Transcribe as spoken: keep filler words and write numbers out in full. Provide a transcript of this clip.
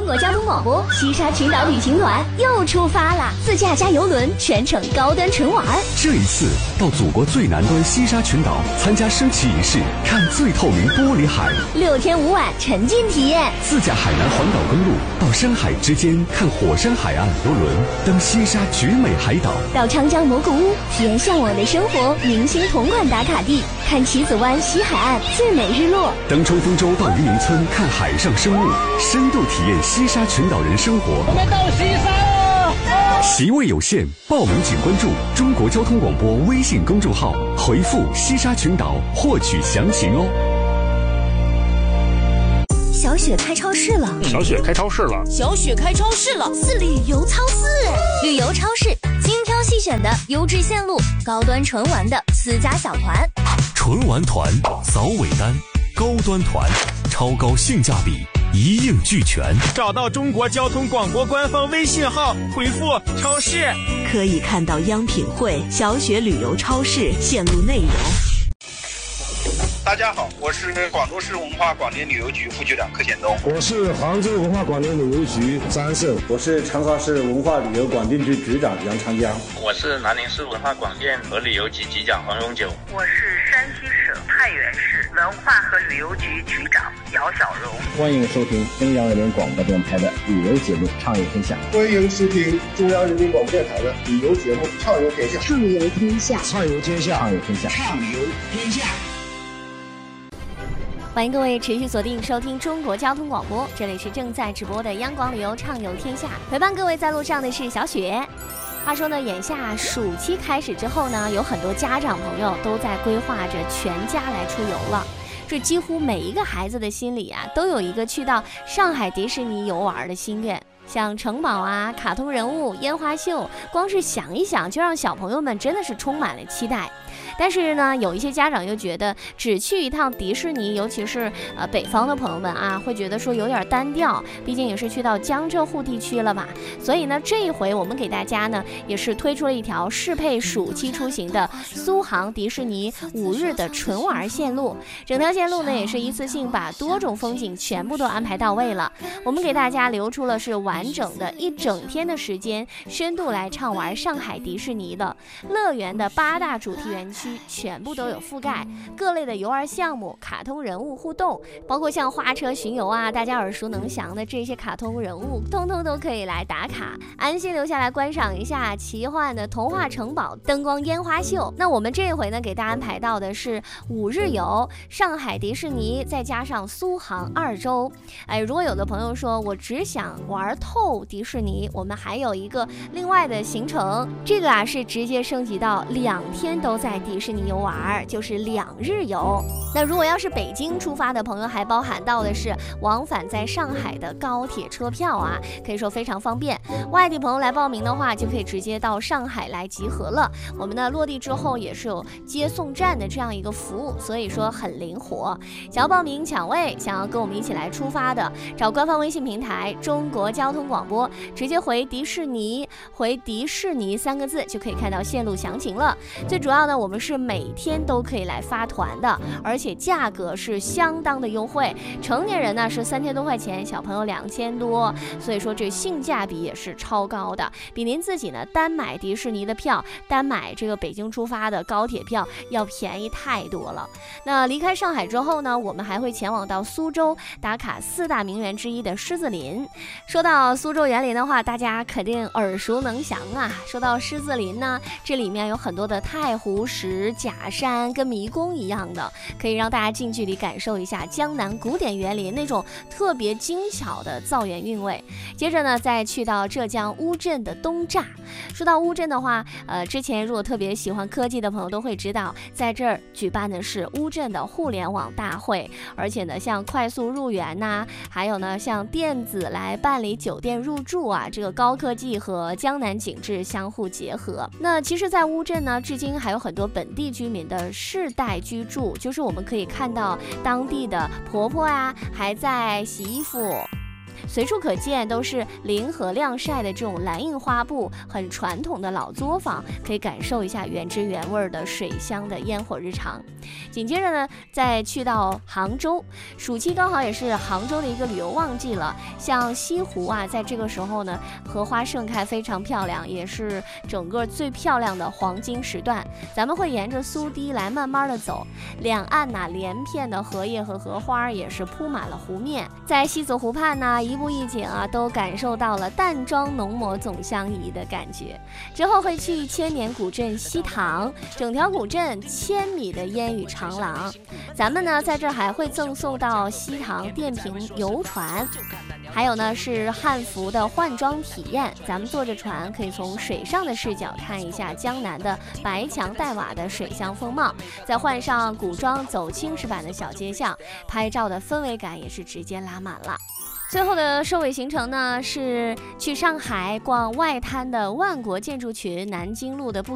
中国交通广播西沙群岛旅行团又出发了，自驾加邮轮，全程高端纯玩。 这一次到祖国最南端西沙群岛，参加升旗仪式，看最透明玻璃海。 六天五晚沉浸体验， 自驾海南环岛公路，到山海之间看火山海岸游轮，登西沙绝美海岛， 到长江蘑菇屋体验向往的生活，明星同款打卡地，看棋子湾西海岸最美日落， 登冲锋舟到渔民村看海上生物，深度体验西沙群岛人生活。 我们到西沙了！ 席位有限，报名请关注中国交通广播微信公众号，回复西沙群岛获取详情哦。 小雪开超市了， 小雪开超市了， 小雪开超市了， 是旅游超市，旅游超市精挑细选的优质线路，高端纯玩的私家小团， 纯玩团扫尾单，高端团超高性价比，一应俱全。 找到中国交通广播官方微信号，回复超市， 可以看到央品汇、小雪旅游超市线路内容。 大家好，我是广州市文化广电旅游局副局长柯显东。 我是杭州文化广电旅游局张安胜。 我是长沙市文化旅游广电局局长杨长江。 我是南宁市文化广电和旅游局局长黄永久。 我是山西省太原市文化和旅游局局长姚小荣。 欢迎收听中央人民广播电台的旅游节目《畅游天下》。 欢迎收听中央人民广播电台的旅游节目《畅游天下》。 畅游天下， 畅游天下， 畅游天下， 畅游天下。 欢迎各位持续锁定收听中国交通广播，这里是正在直播的央广旅游畅游天下，陪伴各位在路上的是小雪。话说呢，眼下暑期开始之后呢，有很多家长朋友都在规划着全家来出游了。这几乎每一个孩子的心里啊，都有一个去到上海迪士尼游玩的心愿。像城堡啊、卡通人物、烟花秀，光是想一想就让小朋友们真的是充满了期待。但是呢，有一些家长又觉得只去一趟迪士尼，尤其是呃北方的朋友们啊，会觉得说有点单调，毕竟也是去到江浙沪地区了嘛。所以呢，这一回我们给大家呢也是推出了一条适配暑期出行的苏杭迪士尼五日的纯玩线路。整条线路呢也是一次性把多种风景全部都安排到位了。我们给大家留出了是完整的一整天的时间，深度来畅玩上海迪士尼的乐园的八大主题园区。全部都有覆盖，各类的游玩项目、卡通人物互动，包括像花车巡游啊，大家耳熟能详的这些卡通人物，通通都可以来打卡，安心留下来观赏一下奇幻的童话城堡灯光烟花秀。那我们这一回呢，给大家安排到的是五日游，上海迪士尼再加上苏杭二周。哎，如果有的朋友说我只想玩透迪士尼，我们还有一个另外的行程，这个啊是直接升级到两天都在迪士尼游玩，就是两日游。那如果要是北京出发的朋友，还包含到的是往返在上海的高铁车票啊，可以说非常方便。外地朋友来报名的话，就可以直接到上海来集合了。我们呢落地之后也是有接送站的这样一个服务，所以说很灵活。想要报名抢位，想要跟我们一起来出发的，找官方微信平台中国交通广播，直接回迪士尼，回迪士尼三个字就可以看到线路详情了。最主要呢，我们是每天都可以来发团的，而且价格是相当的优惠。成年人呢是三千多块钱，小朋友两千多，所以说这性价比也是超高的，比您自己呢单买迪士尼的票，单买这个北京出发的高铁票要便宜太多了。那离开上海之后呢，我们还会前往到苏州打卡四大名园之一的狮子林。说到苏州园林的话，大家肯定耳熟能详啊。说到狮子林呢，这里面有很多的太湖石、假山，跟迷宫一样的，可以让大家近距离感受一下江南古典园林那种特别精巧的造园韵味。接着呢，再去到浙江乌镇的东栅。说到乌镇的话，呃，之前如果特别喜欢科技的朋友都会知道，在这儿举办的是乌镇的互联网大会，而且呢，像快速入园呐、啊，还有呢，像电子来办理酒店入住啊，这个高科技和江南景致相互结合。那其实，在乌镇呢，至今还有很多本地居民的世代居住，就是我们可以看到当地的婆婆啊，还在洗衣服。 随处可见都是临河晾晒的这种蓝印花布，很传统的老作坊，可以感受一下原汁原味的水乡的烟火日常。紧接着呢，再去到杭州，暑期刚好也是杭州的一个旅游旺季了。像西湖啊，在这个时候呢，荷花盛开，非常漂亮，也是整个最漂亮的黄金时段。咱们会沿着苏堤来慢慢的走，两岸呐、啊、连片的荷叶和荷花也是铺满了湖面。在西子湖畔呢，一步一景啊，都感受到了淡妆浓抹总相宜的感觉。之后会去千年古镇西塘，整条古镇千米的烟雨长廊。咱们呢在这儿还会赠送到西塘电瓶游船，还有呢是汉服的换装体验。咱们坐着船可以从水上的视角看一下江南的白墙黛瓦的水乡风貌，再换上古装走青石板的小街巷，拍照的氛围感也是直接拉满了。最后的收尾行程呢，是去上海逛外滩的万国建筑群南京路的步